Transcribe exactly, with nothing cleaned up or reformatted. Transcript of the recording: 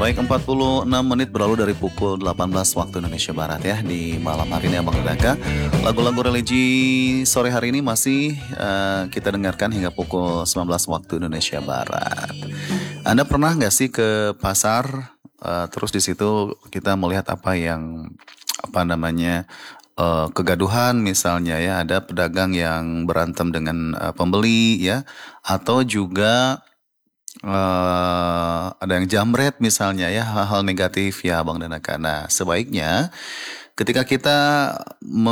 Baik, empat puluh enam menit berlalu dari pukul delapan belas waktu Indonesia Barat ya. Di malam hari ini Abang Daka, lagu-lagu religi sore hari ini masih eh, kita dengarkan hingga pukul sembilan belas waktu Indonesia Barat. Anda pernah nggak sih ke pasar, eh, terus di situ kita melihat apa yang apa namanya eh, kegaduhan misalnya ya, ada pedagang yang berantem dengan eh, pembeli ya, atau juga eh ada yang jamret misalnya ya, hal-hal negatif ya Bang Danaka. Nah, sebaiknya ketika kita